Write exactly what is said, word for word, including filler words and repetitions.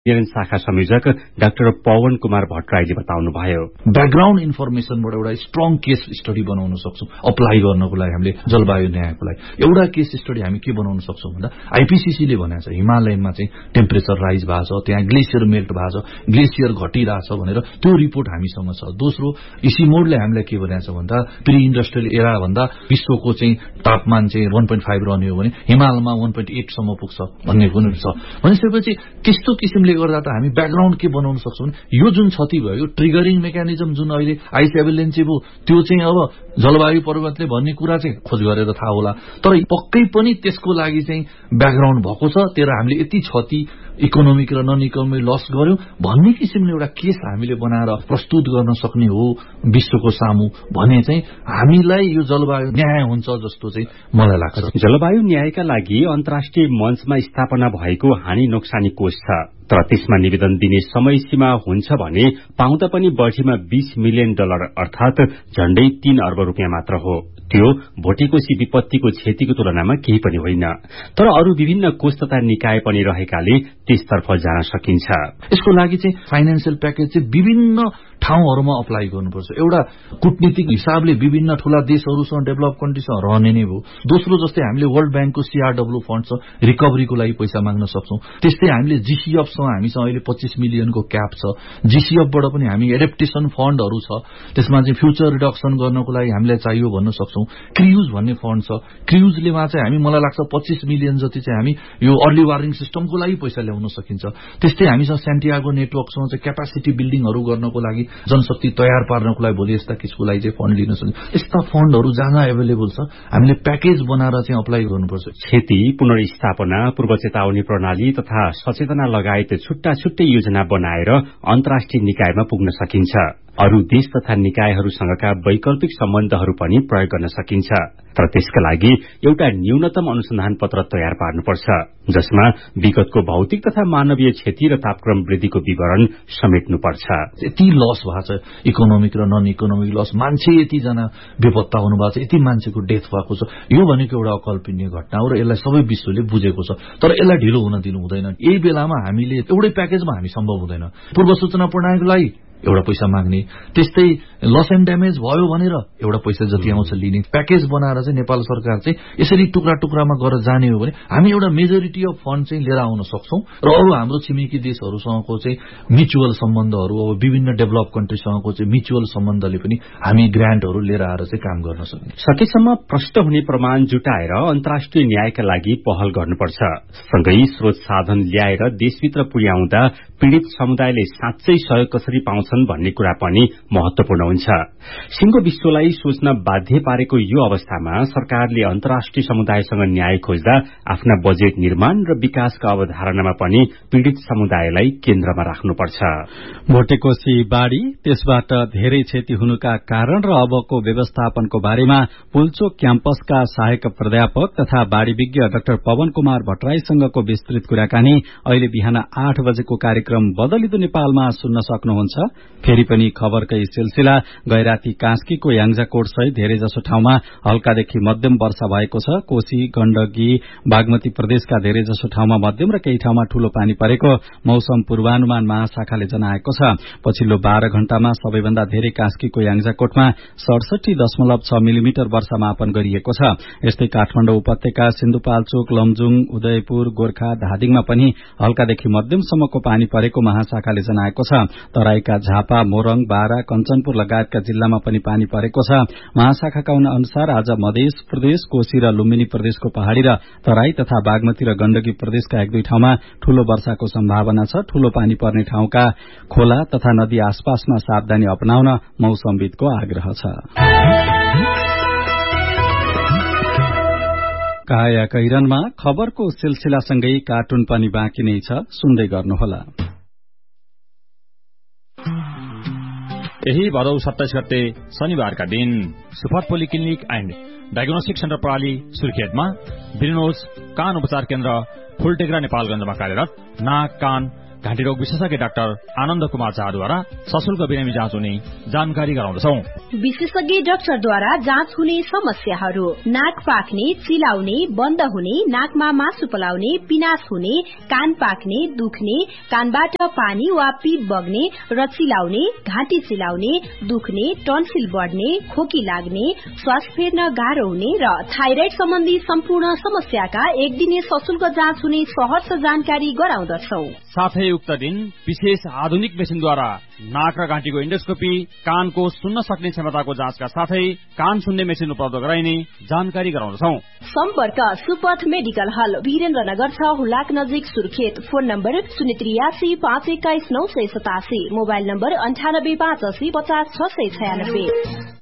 विज्ञान शाखा संयोजक डाक्टर पवन कुमार भट्टराईले बताउनुभयो। ब्याकग्राउन्ड इन्फर्मेसनबाट एउटा स्ट्रङ केस स्टडी बनाउन सक्छौं अप्लाई गर्नको लागि। हामीले जलवायु न्यायको लागि एउटा केस स्टडी हामी के बनाउन सक्छौं भन्दा आइपीसीसीले भनेको छ हिमालयमा चाहिँ टेम्परेचर राइज भएको छ, त्यहाँ ग्लेसियर मेल्ट भएको छ, ग्लेसियर घटिरहेछ भनेर त्यो रिपोर्ट हामीसँग छ। दोस्रो इसिमोडले हामीलाई के भनेको छ भन्दा प्री इन्डस्ट्रियल एरा भन्दा विश्वको चाहिँ तापमान चाहिँ वन पोइन्ट फाइभ रहने हो भने हिमालयमा वन पोइन्ट एट सम्म पुग्छ भन्ने पनि छ। भनिसकेपछि त्यस्तो किसिमले गर्दा त हामी ब्याकग्राउन्ड के बनाउन सक्छौं भने यो जुन क्षति भयो ट्रिगरिङ मेकानिजम जुन अहिले आइस एभेलेन्सी भयो त्यो चाहिँ अब जलवायु परिवर्तनले भन्ने कुरा चाहिँ खोज गरेर थाहा होला। तर पक्कै पनि त्यसको लागि चाहिँ ब्याकग्राउन्ड भएको छ, तेरो हामीले यति क्षति इकोनोमिक र नन इकोनोमिक लस गर्यो भन्ने किसिमले एउटा केस हामीले बनाएर प्रस्तुत गर्न सक्ने हो विश्वको सामु भने चाहिँ हामीलाई यो जलवायु न्याय हुन्छ जस्तो चाहिँ मलाई लाग्छ। जलवायु न्यायका लागि अन्तर्राष्ट्रिय मञ्चमा स्थापना भएको हानि नोक्सानी कोष छ, तर त्यसमा निवेदन दिने समय सीमा हुन्छ भने पाउँदा पनि बढीमा बीस मिलियन डलर अर्थात झण्डै तीन अर्ब रुपियाँ मात्र हो। त्यो भोटेकोशी विपत्तिको क्षतिको तुलनामा केही पनि होइन। तर अरू विभिन्न कोष तथा निकाय पनि रहेकाले त्यसतर्फ जान सकिन्छ। यसको लागि चाहिँ फाइनेन्सियल प्याकेज चाहिँ विभिन्न ठाउँहरूमा अप्लाई गर्नुपर्छ। एउटा कूटनीतिक हिसाबले विभिन्न ठूला देशहरूसँग डेभलप कन्ट्रीसँग रहने नै भयो। दोस्रो जस्तै हामीले वर्ल्ड ब्याङ्कको सीआरडब्ल्यू फण्ड छ, रिकभरीको लागि पैसा माग्न सक्छौं। त्यस्तै हामीले जीसीएफसँग हामीसँग अहिले पच्चीस मिलियनको क्याप छ। जीसीएफबाट पनि हामी एडेप्टेसन फण्डहरू छ, त्यसमा चाहिँ फ्युचर रिडक्सन गर्नको लागि हामीलाई चाहियो भन्न सक्छौं। क्रियुज भन्ने फण्ड छ, क्रियुजलेमा चाहिँ हामी मलाई लाग्छ पच्चीस मिलियन जति चाहिँ हामी यो अर्ली वार्निङ सिस्टमको लागि पैसा ल्याउन सकिन्छ। त्यस्तै हामीसँग सेन्टियागो नेटवर्कसँग चाहिँ क्यापासिटी बिल्डिङहरू गर्नको लागि जनशक्ति तयार पार्नको लागि भोलि यस्ता किसिमको लागि चाहिँ फण्ड लिन सकिन्छ। यस्ता फण्डहरू जहाँ जहाँ एभाइलेबल छ हामीले प्याकेज बनाएर चाहिँ अप्लाई गर्नुपर्छ। क्षति पुनर्स्थापना, पूर्व चेतावनी प्रणाली तथा सचेतना लगायत छुट्टा छुट्टै योजना बनाएर अन्तर्राष्ट्रिय निकायमा पुग्न सकिन्छ। अरू देश तथा निकायहरूसँगका वैकल्पिक सम्बन्धहरू पनि प्रयोग गर्न सकिन्छ। तर त्यसका लागि एउटा न्यूनतम अनुसन्धान पत्र तयार पार्नुपर्छ जसमा विगतको भौतिक तथा मानवीय क्षति र तापक्रम वृद्धिको विवरण समेट्नुपर्छ। यति लस भएको छ, इकोनोमिक र नन इकोनोमिक लस, मान्छे यतिजना बेपत्ता हुनुभएको छ, यति मान्छेको डेथ भएको छ। यो भनेको एउटा अकल्पनीय घटना हो र यसलाई सबै विश्वले बुझेको छ। तर यसलाई ढिलो हुन दिनु हुँदैन। यही बेलामा हामीले एउटै प्याकेजमा हामी सम्भव हुँदैन। पूर्व सूचना प्रणालीको लागि एउटा पैसा माग्ने, त्यस्तै लस एन्ड ड्यामेज भयो भनेर एउटा पैसा जति आउँछ लिने, प्याकेज बनाएर चाहिँ नेपाल सरकार चाहिँ यसरी टुक्रा टुक्रामा गरेर जाने हो भने हामी एउटा मेजोरिटी अफ फण्ड चाहिँ लिएर आउन सक्छौं र अरू हाम्रो छिमेकी देशहरूसँगको चाहिँ म्युचुअल सम्बन्धहरू, अब विभिन्न डेभलप कन्ट्रीसँगको चाहिँ म्युचुअल सम्बन्धले पनि हामी ग्रान्टहरू लिएर आएर चाहिँ काम गर्न सक्ने। सकेसम्म प्रष्ट हुने प्रमाण जुटाएर अन्तर्राष्ट्रिय न्यायका लागि पहल गर्नुपर्छ। सँगै स्रोत साधन ल्याएर देशभित्र पुर्याउँदा पीड़ित समुदायले साँच्चै सहयोग कसरी पाउँछन् भन्ने कुरा पनि महत्वपूर्ण हुन्छ। सिंगो विश्वलाई सोच्न बाध्य पारेको यो अवस्थामा सरकारले अन्तर्राष्ट्रिय समुदायसँग न्याय खोज्दा आफ्ना बजेट निर्माण र विकासका अवधारणामा पनि पीड़ित समुदायलाई केन्द्रमा राख्नुपर्छ। भोटेकोशी बाढ़ी, त्यसबाट धेरै क्षति हुनुका कारण र अबको व्यवस्थापनको बारेमा पुल्चोक क्याम्पसका सहायक प्राध्यापक तथा बाढ़ी विज्ञ डाक्टर पवन कुमार भट्टराईसँगको विस्तृत कुराकानी अहिले बिहान आठ बजेको कार्यक्रम बदलिदो नेपालमा सुन्न सक्नुहुन्छ। फेरि पनि खबरकै सिलसिला। गैराती कास्कीको याङजाकोट सहित धेरैजसो ठाउँमा हल्कादेखि मध्यम वर्षा भएको छ। कोशी, गण्डकी, बागमती प्रदेशका धेरैजसो ठाउँमा मध्यम र केही ठाउँमा ठूलो पानी परेको मौसम पूर्वानुमान महाशाखाले जनाएको छ। पछिल्लो बाह्र घण्टामा सबैभन्दा धेरै कास्कीको याङजाकोटमा सडसठी दशमलव छ मिलिमिटर वर्षा मापन गरिएको छ। यस्तै काठमाडौँ उपत्यका, सिन्धुपाल्चोक, लमजुङ, उदयपुर, गोर्खा, धादिङमा पनि हल्कादेखि मध्यमसम्मको पानी परेको महाशाखाले जनाएको छ। तराईका झापा, मोरङ, बारा, कञ्चनपुर लगायतका जिल्लामा पनि पानी परेको छ। महाशाखाका अनुसार आज मधेस प्रदेश, कोशी र लुम्बिनी प्रदेशको पहाड़ी र तराई तथा बागमती र गण्डकी प्रदेशका एक दुई ठाउँमा ठूलो वर्षाको सम्भावना छ। ठूलो पानी पर्ने ठाउँका खोला तथा नदी आसपासमा सावधानी अपनाउन मौसमविदको आग्रह छ। काया कैरनमा खबरको सिलसिलासँगै कार्टुन पनि बाँकी नै छ, सुन्दै गर्नुहोला। यही भदौ सत्ताइस गते शनिबारका दिन super polyclinic and diagnostic centre प्रणाली सुर्खेतमा बिरनोज कान उपचार केन्द्र फुलटेक्रा नेपालगंजमा कार्यरत नाक, कान, घाँटी रोग विशेषज्ञ डाक्टर आनन्द कुमार झाद्वारा सशुल्क बिरामी जाँच हुने जानकारी गराउँदछौ। विशेषज्ञ डाक्टरद्वारा जाँच हुने समस्याहरू: नाक पाक्ने, चिलाउने, बन्द हुने, नाकमा मासु पलाउने, पिनास हुने, कान पाक्ने, दुख्ने, कानबाट पानी वा पीप बग्ने र चिलाउने, घाँटी चिलाउने, दुख्ने, टन्सिल बढ्ने, खोकी लाग्ने, श्वास फेर्न गाह्रो हुने र थाइराइड सम्बन्धी सम्पूर्ण समस्याका एक दिने सशुल्क जाँच हुने सहर्ष जानकारी गराउँदछौ। साथै उक्त दिन विशेष आधुनिक मेसिनद्वारा नाक र घाँटीको इन्डोस्कोपी, कानको सुन्न सक्ने क्षमताको जाँचका साथै कान सुन्ने मेसिन उपलब्ध गराइने जानकारी गराउँदछौ। सम्पर्क सुपथ मेडिकल हल, वीरेन्द्रनगर छ, हुलाक नजिक, सुर्खेत। फोन नम्बर शून्य त्रियासी पाँच एक्काइस नौ सय सतासी, मोबाइल नम्बर अन्ठानब्बे पाँच अस्सी पचास छ सय छयानब्बे।